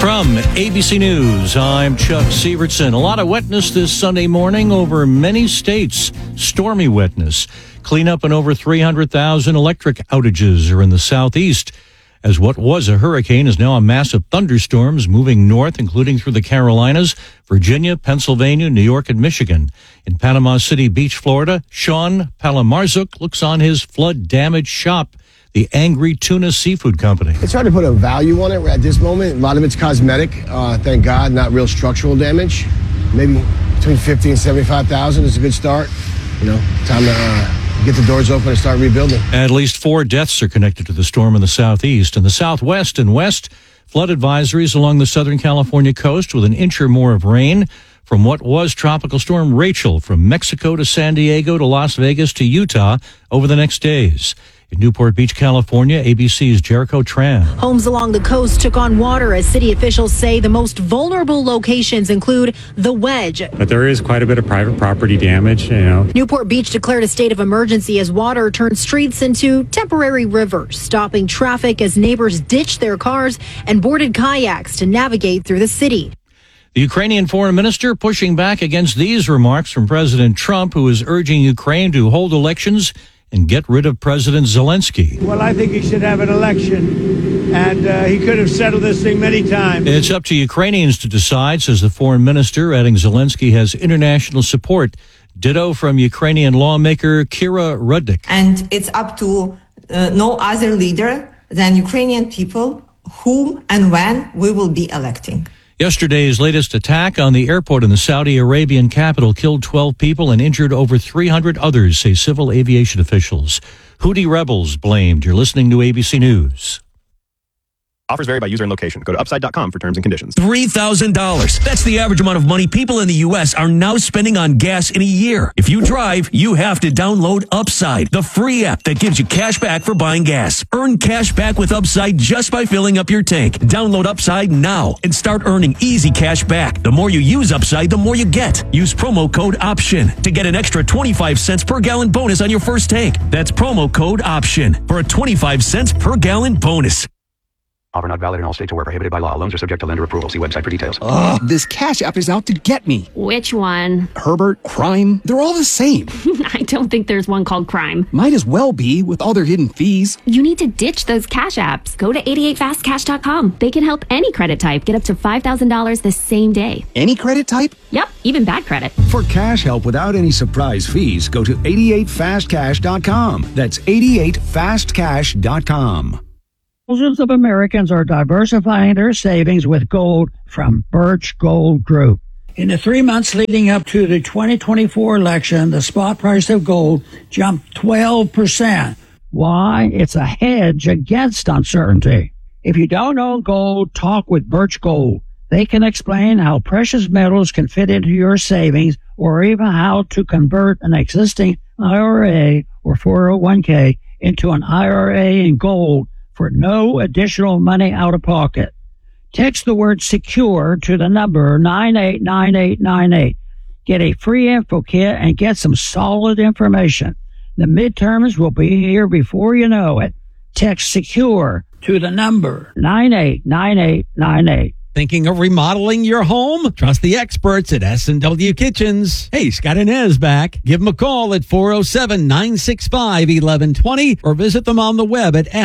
From ABC News, I'm Chuck Severson. A lot of wetness this Sunday morning over many states. Stormy wetness. Cleanup and over 300,000 electric outages are in the southeast, as what was a hurricane is now a mass of thunderstorms moving north, including through the Carolinas, Virginia, Pennsylvania, New York, and Michigan. In Panama City Beach, Florida, Sean Palamarzuk looks on his flood-damaged shop, the Angry Tuna Seafood Company. It's hard to put a value on it at this moment. A lot of it's cosmetic, thank God, not real structural damage. Maybe between 50 and 75,000 is a good start. You know, time to get the doors open and start rebuilding. At least 4 deaths are connected to the storm in the southeast. In the southwest and west, flood advisories along the Southern California coast with an inch or more of rain from what was Tropical Storm Rachel from Mexico to San Diego to Las Vegas to Utah over the next days. In Newport Beach, California, ABC's Jericho Tran. Homes along the coast took on water as city officials say the most vulnerable locations include the Wedge. But there is quite a bit of private property damage, Newport Beach declared a state of emergency as water turned streets into temporary rivers, stopping traffic as neighbors ditched their cars and boarded kayaks to navigate through the city. The Ukrainian foreign minister pushing back against these remarks from President Trump, who is urging Ukraine to hold elections and get rid of President Zelensky. Well, I think he should have an election, and he could have settled this thing many times. It's up to Ukrainians to decide, says the foreign minister, adding Zelensky has international support. Ditto from Ukrainian lawmaker Kira Rudnik. And it's up to no other leader than Ukrainian people whom and when we will be electing. Yesterday's latest attack on the airport in the Saudi Arabian capital killed 12 people and injured over 300 others, say civil aviation officials. Houthi rebels blamed. You're listening to ABC News. Offers vary by user and location. Go to upside.com for terms and conditions. $3,000. That's the average amount of money people in the U.S. are now spending on gas in a year. If you drive, you have to download Upside, the free app that gives you cash back for buying gas. Earn cash back with Upside just by filling up your tank. Download Upside now and start earning easy cash back. The more you use Upside, the more you get. Use promo code OPTION to get an extra 25 cents per gallon bonus on your first tank. That's promo code OPTION for a 25 cents per gallon bonus. Offer not valid in all states or where prohibited by law. Loans are subject to lender approval. See website for details. This Cash App is out to get me. Which one? Herbert, Crime, they're all the same. I don't think there's one called Crime. Might as well be with all their hidden fees. You need to ditch those Cash Apps. Go to 88fastcash.com. They can help any credit type get up to $5,000 the same day. Any credit type? Yep, even bad credit. For cash help without any surprise fees, go to 88fastcash.com. That's 88fastcash.com. Thousands of Americans are diversifying their savings with gold from Birch Gold Group. In the 3 months leading up to the 2024 election, the spot price of gold jumped 12%. Why? It's a hedge against uncertainty. If you don't own gold, talk with Birch Gold. They can explain how precious metals can fit into your savings or even how to convert an existing IRA or 401k into an IRA in gold for no additional money out of pocket. Text the word secure to the number 989898. Get a free info kit and get some solid information. The midterms will be here before you know it. Text secure to the number 989898. Thinking of remodeling your home? Trust the experts at S&W Kitchens. Hey, Scott and Ez back. Give them a call at 407-965-1120 or visit them on the web at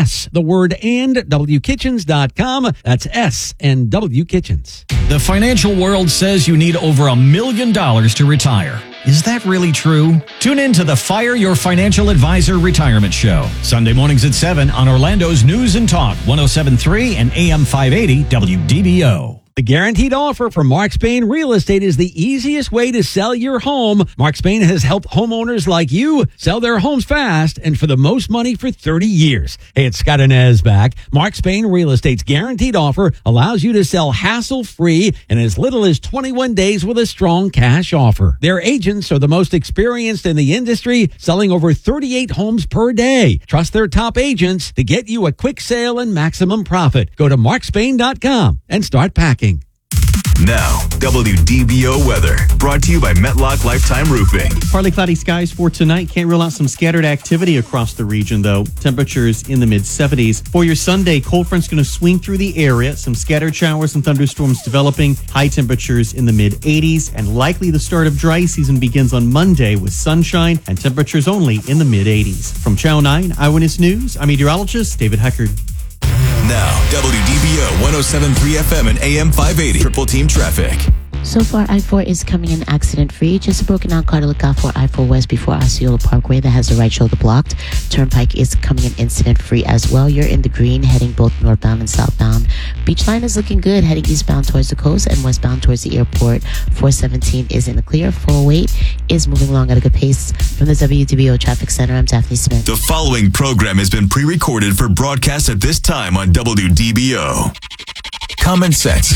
wkitchens.com. That's S&W Kitchens. The financial world says you need over $1 million to retire. Is that really true? Tune in to the Fire Your Financial Advisor Retirement Show. Sunday mornings at 7 on Orlando's News and Talk, 107.3 and AM 580 WDBO. The guaranteed offer from Mark Spain Real Estate is the easiest way to sell your home. Mark Spain has helped homeowners like you sell their homes fast and for the most money for 30 years. Hey, it's Scott and Ez back. Mark Spain Real Estate's guaranteed offer allows you to sell hassle-free in as little as 21 days with a strong cash offer. Their agents are the most experienced in the industry, selling over 38 homes per day. Trust their top agents to get you a quick sale and maximum profit. Go to markspain.com and start packing. Now, WDBO weather, brought to you by Metlock Lifetime Roofing. Partly cloudy skies for tonight. Can't rule out some scattered activity across the region, though. Temperatures in the mid-70s. For your Sunday, cold front's going to swing through the area. Some scattered showers and thunderstorms developing. High temperatures in the mid-80s. And likely the start of dry season begins on Monday with sunshine and temperatures only in the mid-80s. From Channel 9 Eyewitness News, I'm meteorologist David Heckard. Now, WDBO 107.3 FM and AM 580. Triple Team Traffic. So far, I-4 is coming in accident-free. Just a broken down car to look out for I-4 West before Osceola Parkway that has the right shoulder blocked. Turnpike is coming in incident-free as well. You're in the green, heading both northbound and southbound. Beach line is looking good, heading eastbound towards the coast and westbound towards the airport. 417 is in the clear. 408 is moving along at a good pace. From the WDBO Traffic Center, I'm Daphne Smith. The following program has been pre-recorded for broadcast at this time on WDBO. Common sense.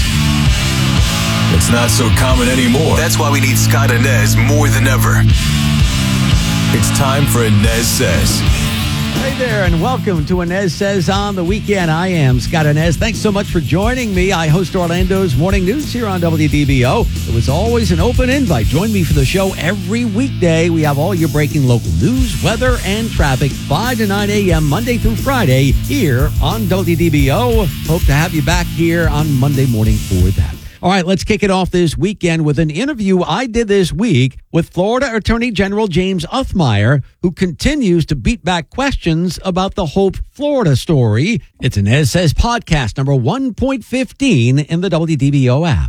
It's not so common anymore. That's why we need Scott Inez more than ever. It's time for Inez Says. Hey there, and welcome to Inez Says on the weekend. I am Scott Inez. Thanks so much for joining me. I host Orlando's Morning News here on WDBO. It was always an open invite. Join me for the show every weekday. We have all your breaking local news, weather, and traffic 5 to 9 a.m. Monday through Friday here on WDBO. Hope to have you back here on Monday morning for that. All right, let's kick it off this weekend with an interview I did this week with Florida Attorney General James Uthmeier, who continues to beat back questions about the Hope Florida story. It's an Inez Says podcast number 1.15 in the WDBO app.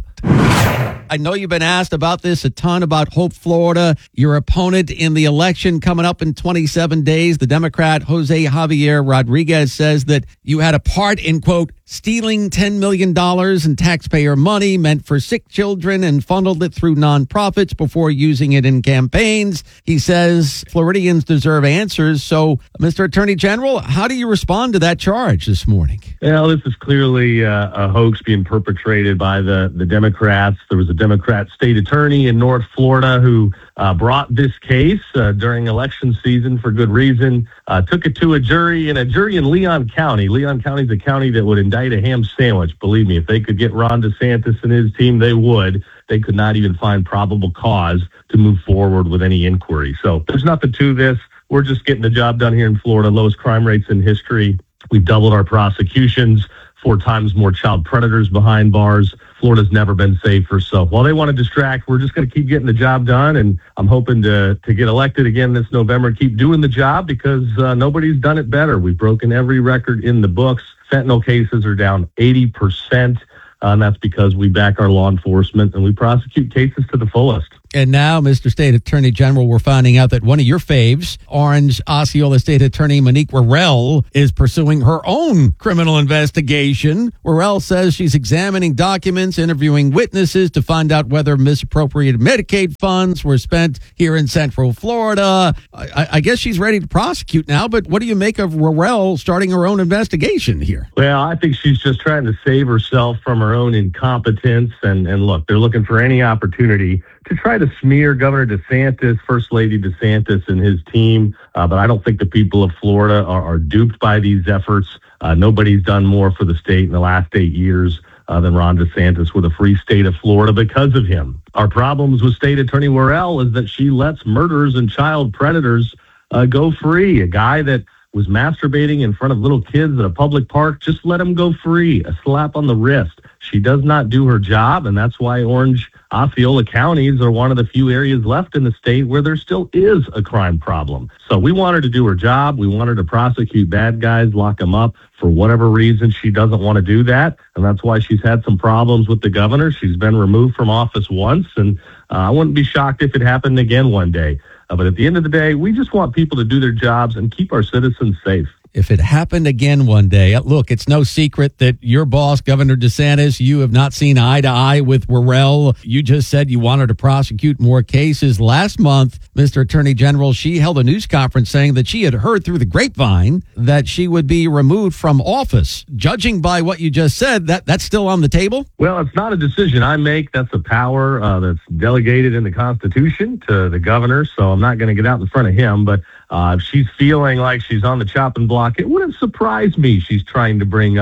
I know you've been asked about this a ton, about Hope Florida. Your opponent in the election coming up in 27 days, the Democrat Jose Javier Rodriguez, says that you had a part in, quote, stealing $10 million in taxpayer money meant for sick children and funneled it through nonprofits before using it in campaigns. He says Floridians deserve answers. So, Mr. Attorney General, how do you respond to that charge this morning? Well, this is clearly a hoax being perpetrated by the Democrats. There was a Democrat state attorney in North Florida who brought this case during election season for good reason, took it to a jury in Leon County. Leon County is a county that would indict a ham sandwich. Believe me, if they could get Ron DeSantis and his team, they would. They could not even find probable cause to move forward with any inquiry. So there's nothing to this. We're just getting the job done here in Florida. Lowest crime rates in history. We've doubled our prosecutions, 4 times more child predators behind bars. Florida's never been safer. So while they want to distract, we're just going to keep getting the job done. And I'm hoping to get elected again this November and keep doing the job because nobody's done it better. We've broken every record in the books. Fentanyl cases are down 80%. And that's because we back our law enforcement and we prosecute cases to the fullest. And now, Mr. State Attorney General, we're finding out that one of your faves, Orange Osceola State Attorney Monique Worrell, is pursuing her own criminal investigation. Worrell says she's examining documents, interviewing witnesses to find out whether misappropriated Medicaid funds were spent here in Central Florida. I guess she's ready to prosecute now, but what do you make of Worrell starting her own investigation here? Well, I think she's just trying to save herself from her own incompetence. And look, they're looking for any opportunity to try to smear Governor DeSantis, First Lady DeSantis and his team. But I don't think the people of Florida are duped by these efforts. Nobody's done more for the state in the last 8 years than Ron DeSantis with a free state of Florida because of him. Our problems with State Attorney Worrell is that she lets murderers and child predators go free. A guy that was masturbating in front of little kids at a public park, just let him go free. A slap on the wrist. She does not do her job, and that's why Orange Osceola counties are one of the few areas left in the state where there still is a crime problem. So we want her to do her job. We want her to prosecute bad guys, lock them up. For whatever reason, she doesn't want to do that, and that's why she's had some problems with the governor. She's been removed from office once, and I wouldn't be shocked if it happened again one day. But at the end of the day, we just want people to do their jobs and keep our citizens safe. If it happened again one day, look, it's no secret that your boss, Governor DeSantis, you have not seen eye to eye with Worrell. You just said you wanted to prosecute more cases. Last month, Mr. Attorney General, she held a news conference saying that she had heard through the grapevine that she would be removed from office. Judging by what you just said, that's still on the table? Well, it's not a decision I make. That's a power that's delegated in the Constitution to the governor, so I'm not going to get out in front of him, but if she's feeling like she's on the chopping block, it wouldn't surprise me she's trying to bring up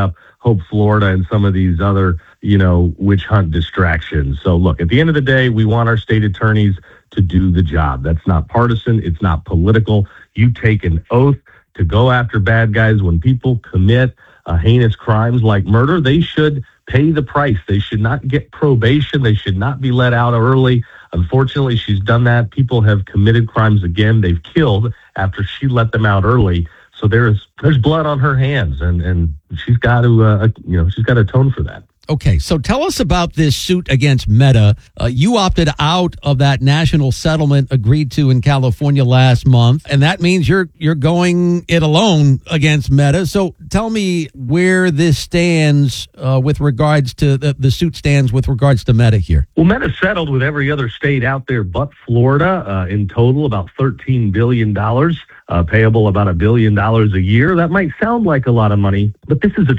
Hope Florida and some of these other, witch hunt distractions. So look, at the end of the day, we want our state attorneys to do the job. That's not partisan. It's not political. You take an oath to go after bad guys. When people commit heinous crimes like murder, they should pay the price. They should not get probation. They should not be let out early. Unfortunately, she's done that. People have committed crimes again. They've killed after she let them out early. So there's blood on her hands, and she's got to she's got to atone for that. Okay, so tell us about this suit against Meta. You opted out of that national settlement agreed to in California last month, and that means you're going it alone against Meta. So tell me where this stands with regards to the suit stands with regards to Meta here. Well, Meta settled with every other state out there but Florida. In total, about $13 billion. Payable about $1 billion a year. That might sound like a lot of money, but this is $1.5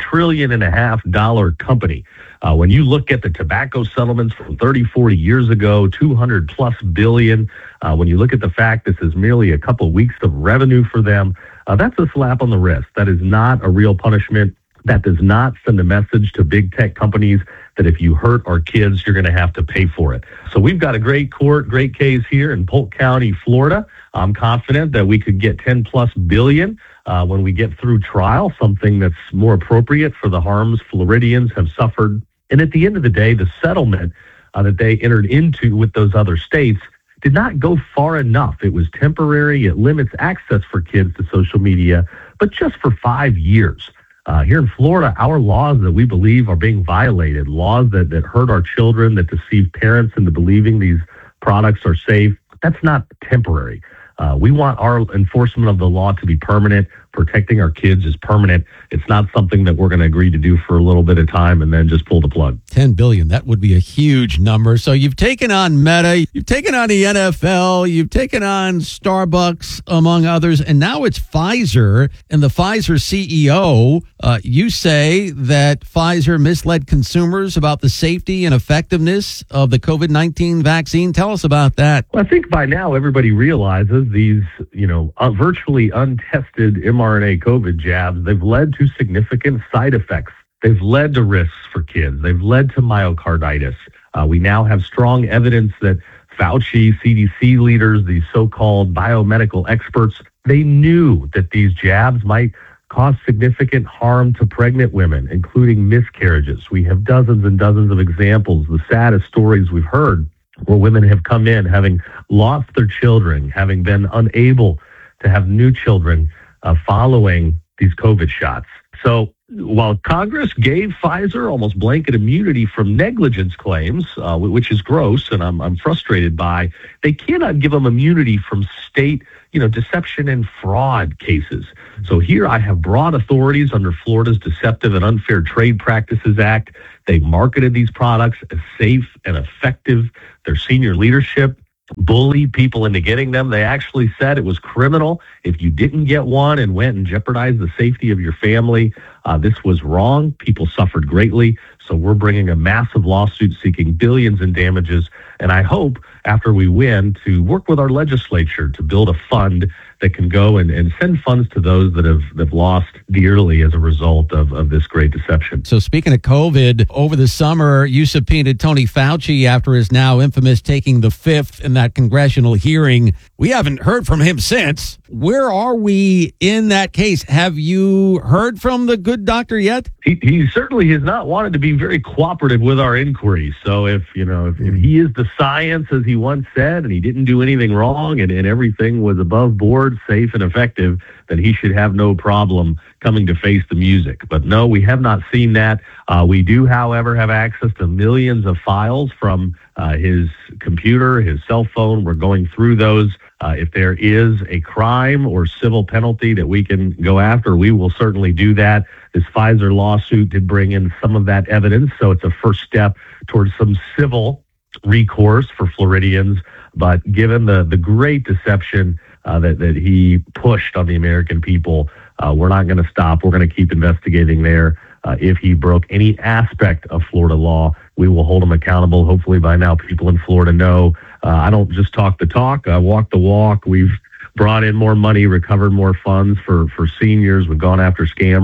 trillion company. When you look at the tobacco settlements from 30, 40 years ago, 200 plus billion, when you look at the fact this is merely a couple weeks of revenue for them, that's a slap on the wrist. That is not a real punishment. That does not send a message to big tech companies that if you hurt our kids, you're going to have to pay for it. So we've got a great case here in Polk County, Florida. I'm confident that we could get 10 plus billion when we get through trial, something that's more appropriate for the harms Floridians have suffered. And at the end of the day, the settlement that they entered into with those other states did not go far enough. It was temporary. It limits access for kids to social media, but just for 5 years. Here in Florida, our laws that we believe are being violated, laws that hurt our children, that deceive parents into believing these products are safe, that's not temporary. We want our enforcement of the law to be permanent. Protecting our kids is permanent. It's not something that we're going to agree to do for a little bit of time and then just pull the plug. 10 billion. That would be a huge number. So you've taken on Meta, you've taken on the NFL, you've taken on Starbucks, among others, and now it's Pfizer. And the Pfizer CEO, you say that Pfizer misled consumers about the safety and effectiveness of the COVID-19 vaccine. Tell us about that. Well, I think by now everybody realizes these, virtually untested mRNA COVID jabs, they've led to significant side effects. They've led to risks for kids. They've led to myocarditis. We now have strong evidence that Fauci, CDC leaders, these so-called biomedical experts, they knew that these jabs might cause significant harm to pregnant women, including miscarriages. We have dozens and dozens of examples, the saddest stories we've heard, where women have come in having lost their children, having been unable to have new children following these COVID shots. So while Congress gave Pfizer almost blanket immunity from negligence claims, which is gross and I'm frustrated by, they cannot give them immunity from state, deception and fraud cases. So here I have broad authorities under Florida's Deceptive and Unfair Trade Practices Act. They marketed these products as safe and effective. Their senior leadership bullied people into getting them. They actually said it was criminal if you didn't get one and went and jeopardized the safety of your family. This was wrong. People suffered greatly. So we're bringing a massive lawsuit seeking billions in damages. And I hope after we win to work with our legislature to build a fund that can go and send funds to those that have lost dearly as a result of this great deception. So speaking of COVID, over the summer, you subpoenaed Tony Fauci after his now infamous taking the fifth in that congressional hearing. We haven't heard from him since. Where are we in that case? Have you heard from the good doctor yet? He certainly has not wanted to be very cooperative with our inquiry. So if he is the science, as he once said, and he didn't do anything wrong and everything was above board, safe and effective, then he should have no problem coming to face the music. But no, we have not seen that. We do, however, have access to millions of files from his computer, his cell phone. We're going through those. If there is a crime or civil penalty that we can go after, we will certainly do that. This Pfizer lawsuit did bring in some of that evidence, so it's a first step towards some civil recourse for Floridians. But given the great deception that he pushed on the American people, we're not going to stop. We're going to keep investigating there. If he broke any aspect of Florida law, we will hold him accountable. Hopefully by now people in Florida know I don't just talk the talk, I walk the walk. We've brought in more money, recovered more funds for seniors. We've gone after scammers.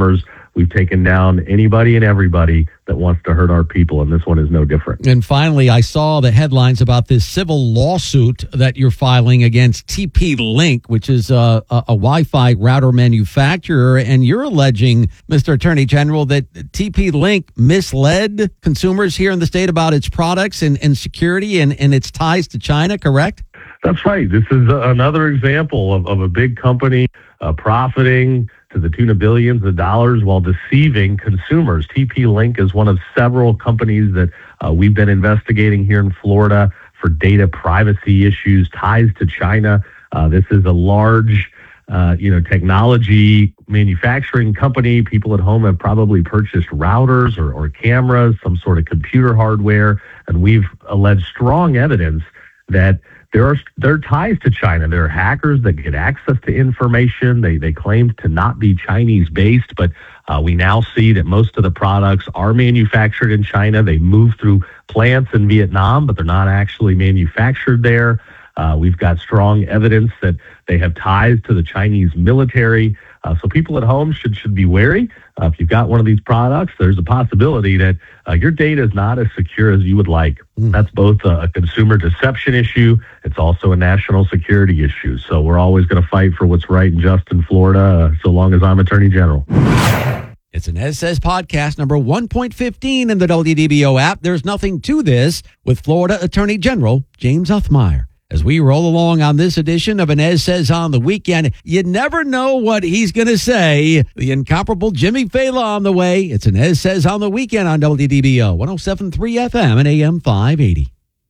we've taken down anybody and everybody that wants to hurt our people, and this one is no different. And finally, I saw the headlines about this civil lawsuit that you're filing against TP-Link, which is a Wi-Fi router manufacturer, and you're alleging, Mr. Attorney General, that TP-Link misled consumers here in the state about its products and security and its ties to China, correct? That's right. This is another example of a big company profiting to the tune of billions of dollars while deceiving consumers. TP-Link is one of several companies that we've been investigating here in Florida for data privacy issues, ties to China. This is a large, technology manufacturing company. People at home have probably purchased routers or cameras, some sort of computer hardware, and we've alleged strong evidence that there are ties to China. There are hackers that get access to information. They claim to not be Chinese-based, but we now see that most of the products are manufactured in China. They move through plants in Vietnam, but they're not actually manufactured there. We've got strong evidence that they have ties to the Chinese military. So people at home should be wary. If you've got one of these products, there's a possibility that your data is not as secure as you would like. That's both a consumer deception issue. It's also a national security issue. So we're always going to fight for what's right and just in Florida, so long as I'm Attorney General. It's an Ed Says podcast number 1.15 in the WDBO app. There's nothing to this with Florida Attorney General James Uthmeier. As we roll along on this edition of an Ez Says on the Weekend, you never know what he's going to say. The incomparable Jimmy Fela on the way. It's an Ez Says on the Weekend on WDBO 107.3 FM and AM 580.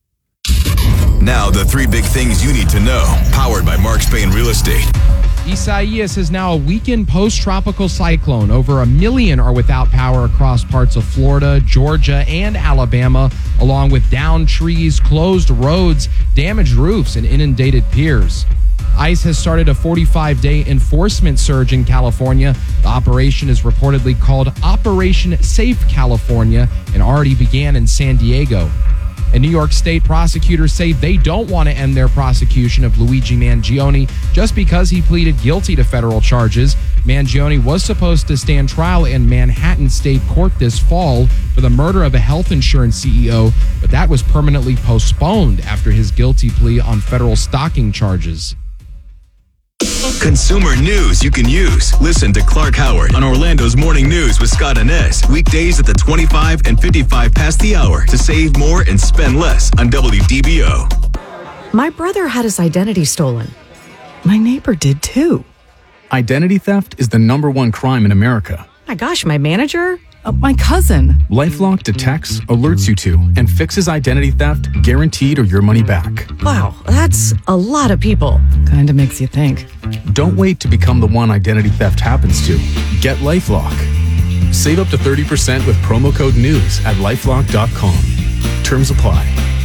Now the three big things you need to know, powered by Mark Spain Real Estate. Isaias is now a weakened post-tropical cyclone. Over 1 million are without power across parts of Florida, Georgia, and Alabama, along with downed trees, closed roads, damaged roofs, and inundated piers. ICE has started a 45-day enforcement surge in California. The operation is reportedly called Operation Safe California and already began in San Diego. And New York State prosecutors say they don't want to end their prosecution of Luigi Mangione just because he pleaded guilty to federal charges. Mangione was supposed to stand trial in Manhattan State Court this fall for the murder of a health insurance CEO, but that was permanently postponed after his guilty plea on federal stalking charges. Consumer news you can use. Listen to Clark Howard on Orlando's Morning News with Scott and Nez. Weekdays at the 25 and 55 past the hour to save more and spend less on WDBO. My brother had his identity stolen. My neighbor did too. Identity theft is the #1 crime in America. My gosh, my manager? My cousin. LifeLock detects, alerts you to, and fixes identity theft, guaranteed or your money back. Wow, that's a lot of people. Kinda makes you think. Don't wait to become the one identity theft happens to. Get LifeLock. Save up to 30% with promo code NEWS at LifeLock.com. Terms apply.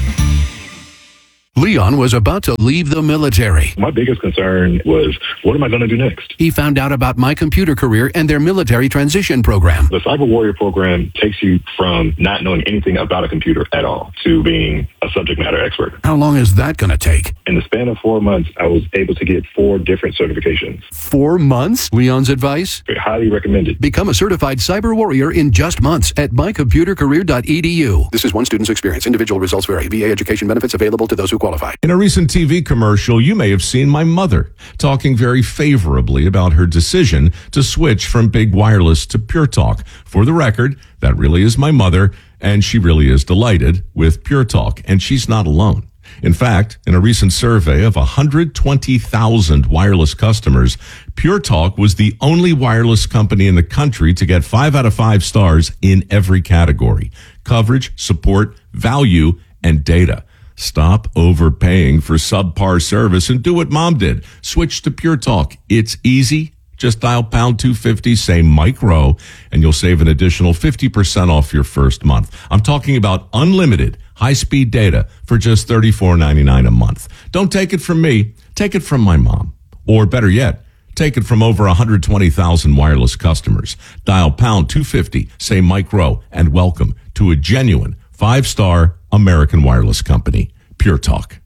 Leon was about to leave the military. My biggest concern was, what am I going to do next? He found out about My Computer Career and their military transition program. The Cyber Warrior program takes you from not knowing anything about a computer at all to being a subject matter expert. How long is that going to take? In the span of 4 months, I was able to get 4 different certifications. 4 months? Leon's advice? Highly recommended. Become a certified cyber warrior in just months at mycomputercareer.edu. This is one student's experience. Individual results vary. VA education benefits available to those who qualify. In a recent TV commercial, you may have seen my mother talking very favorably about her decision to switch from Big Wireless to Pure Talk. For the record, that really is my mother, and she really is delighted with Pure Talk, and she's not alone. In fact, in a recent survey of 120,000 wireless customers, Pure Talk was the only wireless company in the country to get 5 out of 5 stars in every category: coverage, support, value, and data. Stop overpaying for subpar service and do what Mom did. Switch to Pure Talk. It's easy. Just dial pound 250, say Mike Rowe, and you'll save an additional 50% off your first month. I'm talking about unlimited high-speed data for just $34.99 a month. Don't take it from me. Take it from my mom. Or better yet, take it from over 120,000 wireless customers. Dial pound 250, say Mike Rowe, and welcome to a genuine 5-star American wireless company, Pure Talk.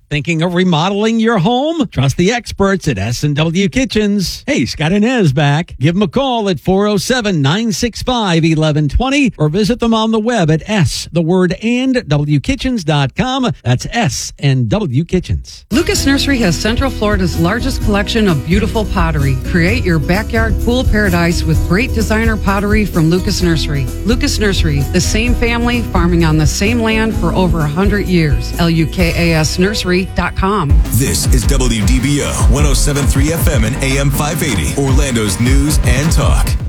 Thinking of remodeling your home? Trust the experts at S&W Kitchens. Hey, Scott and Ez back. Give them a call at 407-965-1120 or visit them on the web at wkitchens.com. That's S&W Kitchens. Lucas Nursery has Central Florida's largest collection of beautiful pottery. Create your backyard pool paradise with great designer pottery from Lucas Nursery. Lucas Nursery, the same family farming on the same land for over 100 years. LUKASnursery.com. This is WDBO 107.3 FM and AM 580, Orlando's news and talk.